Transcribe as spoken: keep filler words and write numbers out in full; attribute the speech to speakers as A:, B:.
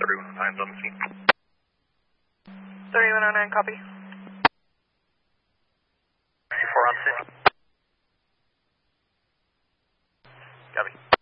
A: thirty-one oh nine on the scene.
B: thirty-one oh nine, copy.
A: four on scene. Copy.